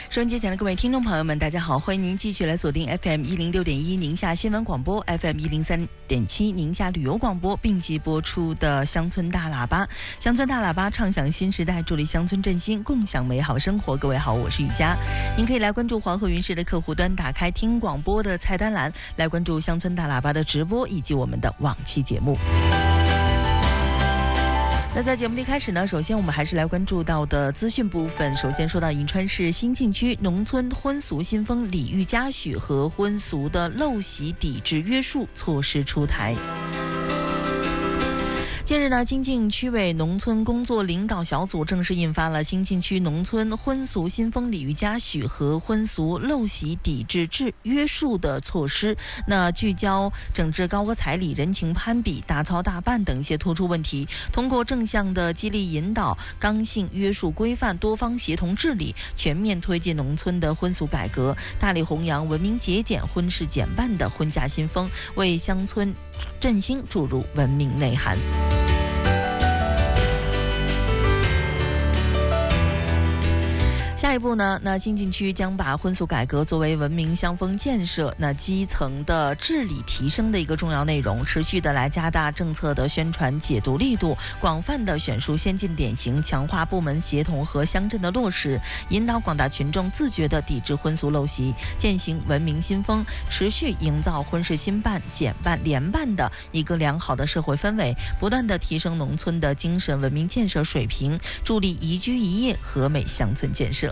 收音机前的各位听众朋友们，大家好，欢迎您继续来锁定 FM 106.1宁夏新闻广播 FM 103.7宁夏旅游广播并机播出的乡村大喇叭。乡村大喇叭畅享新时代，助力乡村振兴，共享美好生活。各位好，我是雨佳。您可以来关注黄河云视的客户端，打开听广播的菜单栏，来关注乡村大喇叭的直播以及我们的往期节目。那在节目的一开始呢，首先我们还是来关注到的资讯部分。首先说到银川市新沁区农村婚俗新风礼遇嘉许和婚俗的陋习抵制约束措施出台。近日呢，新沁区委农村工作领导小组正式印发了新沁区农村婚俗新风礼遇嘉许和婚俗陋习抵制约束的措施。那聚焦整治高额彩礼、人情攀比、大操大办等一些突出问题，通过正向的激励引导、刚性约束规范、多方协同治理，全面推进农村的婚俗改革，大力弘扬文明节俭、婚事简办的婚嫁新风，为乡村振兴注入文明内涵。下一步呢，那新沁区将把婚俗改革作为文明乡风建设基层的治理提升的一个重要内容，持续的来加大政策的宣传解读力度，广泛的选出先进典型，强化部门协同和乡镇的落实，引导广大群众自觉的抵制婚俗陋习，践行文明新风，持续营造婚事新办、简办、联办的一个良好的社会氛围，不断的提升农村的精神文明建设水平，助力宜居宜业和美乡村建设。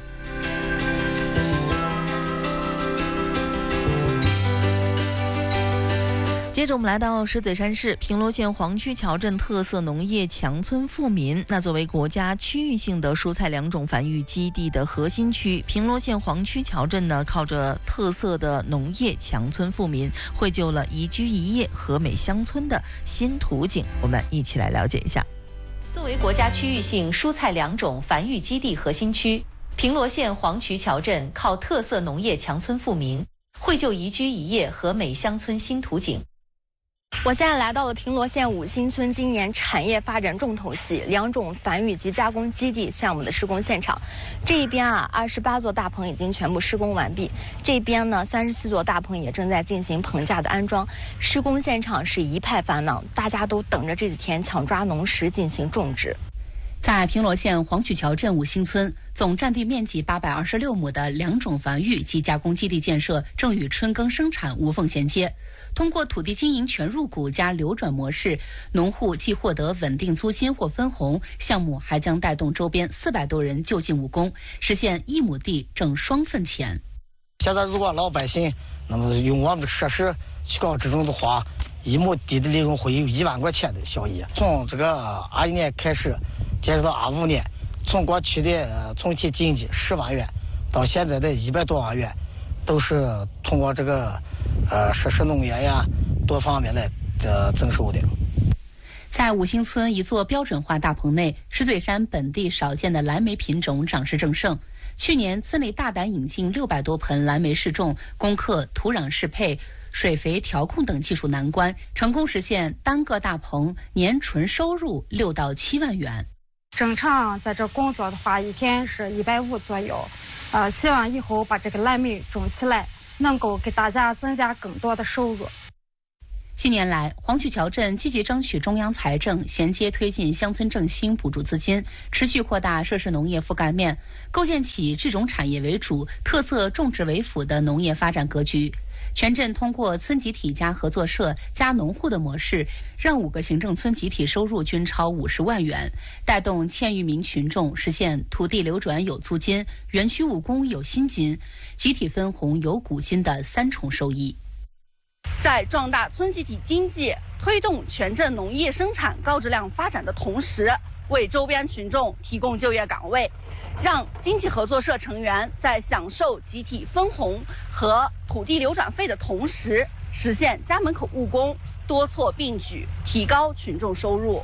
接着我们来到石嘴山市平罗县黄曲桥镇特色农业强村富民。那作为国家区域性的蔬菜良种繁育基地的核心区，平罗县黄曲桥镇呢，靠着特色的农业强村富民，绘就了宜居宜业和美乡村的新图景。我们一起来了解一下。 作为国家区域性蔬菜良种繁育基地核心区，平罗县黄曲桥镇靠特色农业强村富民，绘就宜居宜业和美乡村新图景。 我现在来到了平罗县五新村今年产业发展重头戏良种繁育及加工基地项目的施工现场。这一边28座大棚已经全部施工完毕，这边呢34座大棚也正在进行棚架的安装。施工现场是一派繁忙，大家都等着这几天抢抓农时进行种植。 在平罗县黄曲桥镇五新村，总占地面积826亩的良种繁育及加工基地建设正与春耕生产无缝衔接。通过土地经营全入股加流转模式，农户既获得稳定租金或分红，项目还将带动周边400多人就近务工，实现1亩地挣双份钱。 现在如果老百姓那么用我们的设施去搞这种的话，1亩地的利润会有1万块钱的效益。从这个21年开始，截止到25年，从过去的总体经济10万元，到现在的100多万元，都是通过这个设施农业呀多方面来增收的。 在五新村一座标准化大棚内，石嘴山本地少见的蓝莓品种长势正盛。去年村里大胆引进600多盆蓝莓试种，攻克土壤适配、水肥调控等技术难关，成功实现单个大棚年纯收入6到7万元。 正常在这工作的话，一天是150左右。希望以后把这个蓝莓种起来，能够给大家增加更多的收入。 近年来，黄曲桥镇积极争取中央财政衔接推进乡村振兴补助资金，持续扩大涉事农业覆盖面，构建起这种产业为主、特色种植为辅的农业发展格局。全镇通过村集体加合作社加农户的模式，让5个行政村集体收入均超50万元，带动1000余名群众实现土地流转有租金、园区务工有薪金、集体分红有股金的3重收益。 在壮大村集体经济、推动全镇农业生产高质量发展的同时，为周边群众提供就业岗位，让经济合作社成员在享受集体分红和土地流转费的同时，实现家门口务工，多措并举，提高群众收入。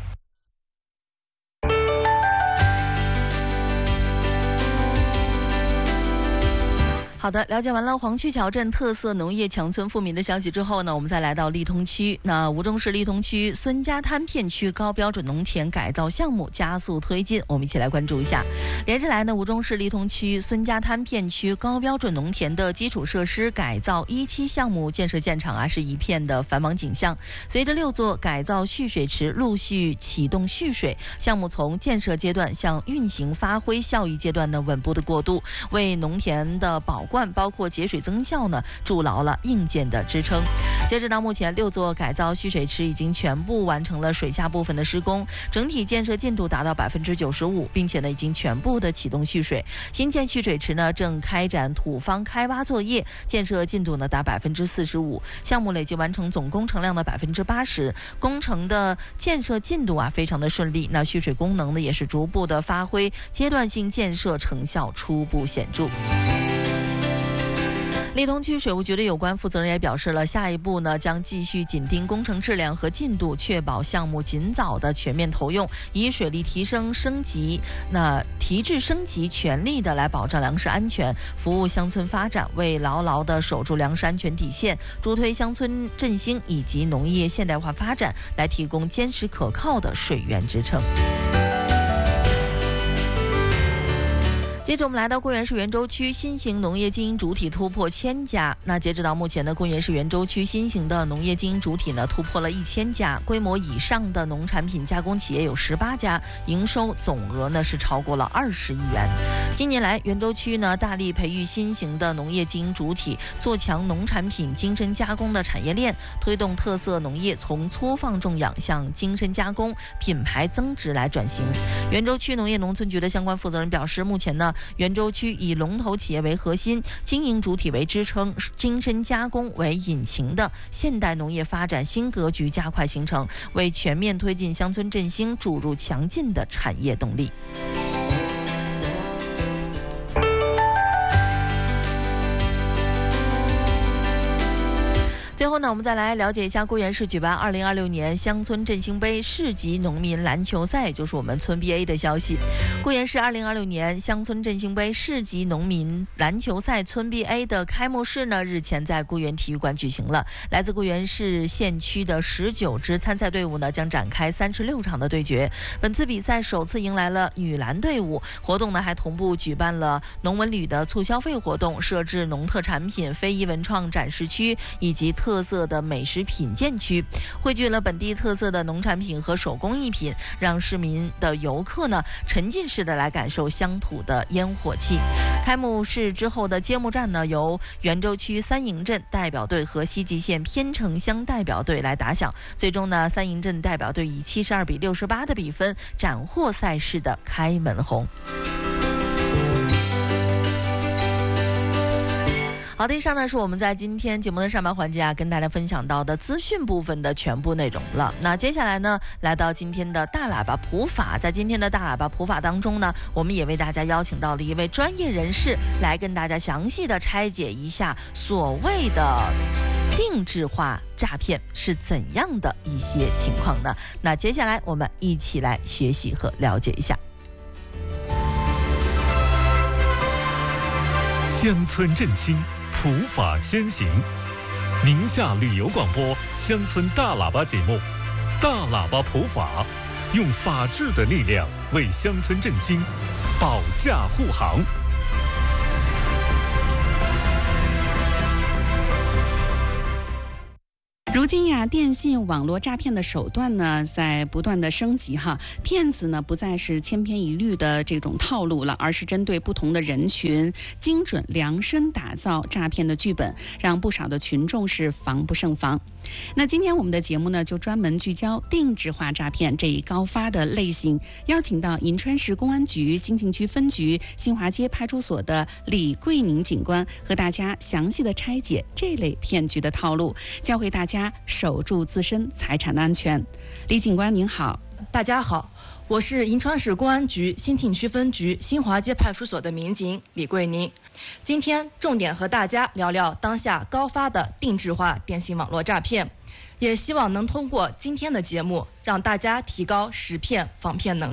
好好的，了解完了黄曲桥镇特色农业强村富民的消息之后呢，我们再来到利通区。那吴忠市利通区孙家滩片区高标准农田改造项目加速推进，我们一起来关注一下。连日来呢，吴忠市利通区孙家滩片区高标准农田的基础设施改造1期项目建设现场是一片的繁忙景象。随着6座改造蓄水池陆续启动蓄水，项目从建设阶段向运行发挥效益阶段呢稳步的过渡，为农田的保灌包括节水增效呢筑牢了硬件的支撑。截止到目前，6座改造蓄水池已经全部完成了水下部分的施工，整体建设进度达到95%，并且呢已经全部的启动蓄水。新建蓄水池呢正开展土方开挖作业，建设进度呢达45%，项目累计完成总工程量的80%，工程的建设进度非常的顺利。那蓄水功能呢也是逐步的发挥阶段性建设成效初步显著。利通区水务局的有关负责人也表示了，下一步呢将继续紧盯工程质量和进度，确保项目尽早的全面投用，以水利提质升级全力的来保障粮食安全，服务乡村发展，为牢牢的守住粮食安全底线，助推乡村振兴以及农业现代化发展，来提供坚实可靠的水源支撑。接着我们来到桂园市元州区，新型农业经营主体突破1000家。那截止到目前呢，桂园市元州区新型的农业经营主体呢突破了1000家，规模以上的农产品加工企业有18家，营收总额呢是超过了20亿元。近年来，元州区呢大力培育新型的农业经营主体，做强农产品精深加工的产业链，推动特色农业从粗放种养向精深加工、品牌增值来转型。元州区农业农村局的相关负责人表示，目前呢元州区以龙头企业为核心，经营主体为支撑，精深加工为引擎的现代农业发展新格局加快形成，为全面推进乡村振兴注入强劲的产业动力。最后呢，我们再来了解一下桂园市举办2026年乡村振兴杯市级农民篮球赛，就是我们村 BA 的消息。桂园市2026年乡村振兴杯市级农民篮球赛村 BA 的开幕式呢，日前在桂园体育馆举行了。来自桂园市县区的19支参赛队伍呢，将展开36场的对决。本次比赛首次迎来了女篮队伍，活动呢还同步举办了农文旅的促消费活动，设置农特产品、非遗文创展示区以及特色的美食品鉴区，汇聚了本地特色的农产品和手工艺品，让市民的游客呢沉浸式的来感受乡土的烟火气。开幕式之后的揭幕战呢，由元州区三营镇代表队和西吉县偏城乡代表队来打响。最终呢，三营镇代表队以72比68的比分斩获赛事的开门红。好的，以上呢是我们在今天节目的上半环节跟大家分享到的资讯部分的全部内容了。那接下来呢，来到今天的大喇叭普法，在今天的大喇叭普法当中呢，我们也为大家邀请到了一位专业人士来跟大家详细的拆解一下所谓的定制化诈骗是怎样的一些情况呢？那接下来我们一起来学习和了解一下。 乡村振兴，普法先行。宁夏旅游广播乡村大喇叭节目，大喇叭普法，用法治的力量为乡村振兴保驾护航。 如今呀，电信网络诈骗的手段呢，在不断的升级哈。骗子呢，不再是千篇一律的这种套路了，而是针对不同的人群，精准量身打造诈骗的剧本，让不少的群众是防不胜防。那今天我们的节目呢，就专门聚焦定制化诈骗这一高发的类型，邀请到银川市公安局兴庆区分局新华街派出所的李桂宁警官，和大家详细的拆解这类骗局的套路，教会大家守住自身财产的安全。李警官您好。 大家好，我是银川市公安局兴庆区分局新华街派出所的民警李桂宁。今天重点和大家聊聊当下高发的定制化电信网络诈骗，也希望能通过今天的节目让大家提高识骗防骗能力。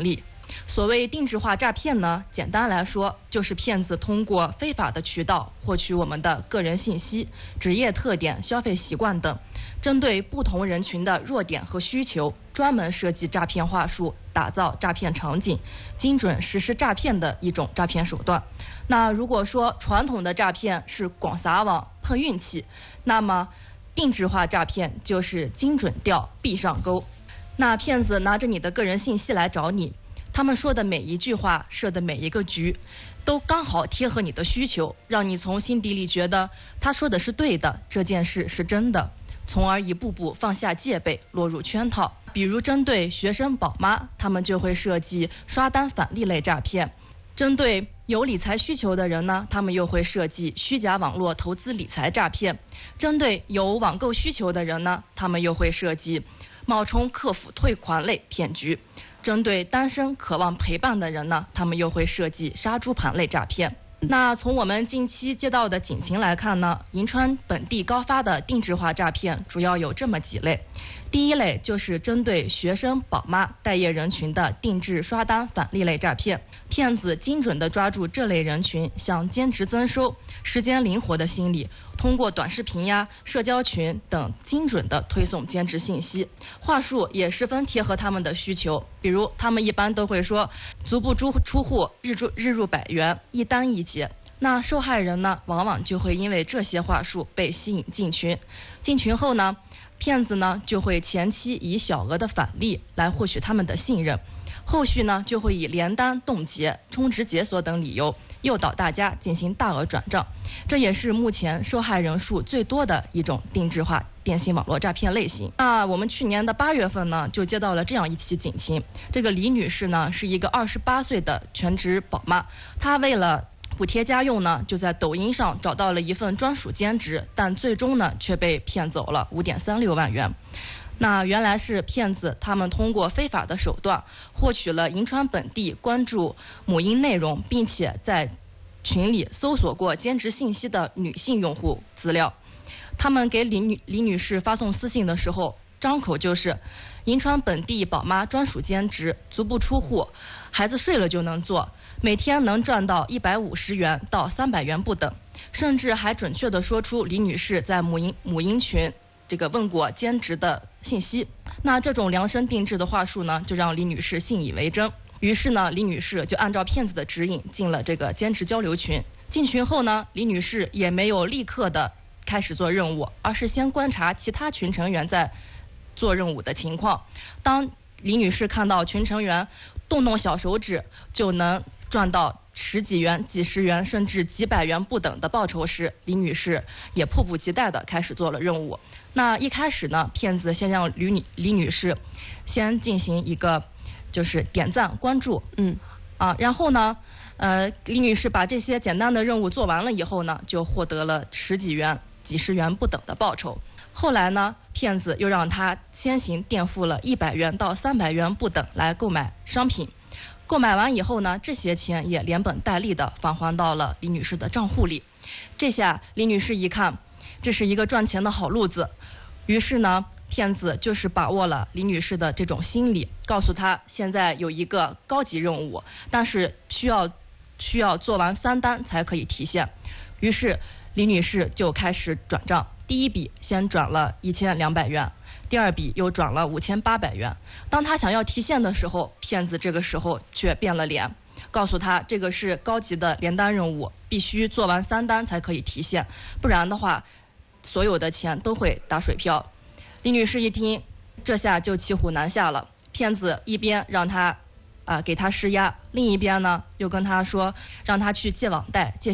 所谓定制化诈骗呢，简单来说就是骗子通过非法的渠道获取我们的个人信息、职业特点、消费习惯等，针对不同人群的弱点和需求，专门设计诈骗话术，打造诈骗场景，精准实施诈骗的一种诈骗手段。那如果说传统的诈骗是广撒网、碰运气，那么定制化诈骗就是精准钓、必上钩。那骗子拿着你的个人信息来找你，他们说的每一句话、设的每一个局，都刚好贴合你的需求，让你从心底里觉得他说的是对的，这件事是真的，从而一步步放下戒备，落入圈套。比如针对学生宝妈，他们就会设计刷单返利类诈骗；针对有理财需求的人呢，他们又会设计虚假网络投资理财诈骗；针对有网购需求的人呢，他们又会设计冒充客服退款类骗局；针对单身渴望陪伴的人呢，他们又会设计杀猪盘类诈骗。那从我们近期接到的警情来看呢，银川本地高发的定制化诈骗主要有这么几类。第一类就是针对学生宝妈待业人群的定制刷单返利类诈骗，骗子精准地抓住这类人群想兼职增收、时间灵活的心理，通过短视频呀、社交群等精准地推送兼职信息，话术也十分贴合他们的需求。比如他们一般都会说足不出户，日入100元，一单一结。那受害人呢，往往就会因为这些话术被吸引进群。进群后呢，骗子呢就会前期以小额的返利来获取他们的信任，后续呢就会以连单、冻结、充值解锁等理由诱导大家进行大额转账。这也是目前受害人数最多的一种定制化电信网络诈骗类型。那我们去年的8月份呢，就接到了这样一起警情。这个李女士呢是一个28岁的全职宝妈，她为了补贴家用呢，就在抖音上找到了一份专属兼职，但最终呢却被骗走了5.36万元。那原来是骗子他们通过非法的手段获取了银川本地关注母婴内容，并且在群里搜索过兼职信息的女性用户资料。他们给李女士发送私信的时候，张口就是银川本地宝妈专属兼职，足不出户，孩子睡了就能做，每天能赚到150元到300元不等，甚至还准确地说出李女士在母婴群这个问过兼职的信息。那这种量身定制的话术呢，就让李女士信以为真。于是呢，李女士就按照骗子的指引进了这个兼职交流群。进群后呢，李女士也没有立刻的开始做任务，而是先观察其他群成员在做任务的情况。当李女士看到群成员动小手指就能赚到10几元、几十元甚至几百元不等的报酬时，李女士也迫不及待地开始做了任务。那一开始呢，骗子先让李女士先进行一个就是点赞关注，然后呢李女士把这些简单的任务做完了以后呢，就获得了10几元、几十元不等的报酬。后来呢，骗子又让她先行垫付了100元到300元不等来购买商品。购买完以后呢，这些钱也连本带利的返还到了李女士的账户里。这下李女士一看，这是一个赚钱的好路子，于是呢，骗子就是把握了李女士的这种心理，告诉她现在有一个高级任务，但是需要做完3单才可以提现。于是李女士就开始转账，第一笔先转了1200元，第二笔又转了5800元。当她想要提现的时候，骗子这个时候却变了脸，告诉她这个是高级的连单任务，必须做完3单才可以提现，不然的话所有的钱都会打水漂。李女士一听，这下就骑虎难下了。骗子一边让她给她施压，另一边呢又跟她说让她去借网贷、借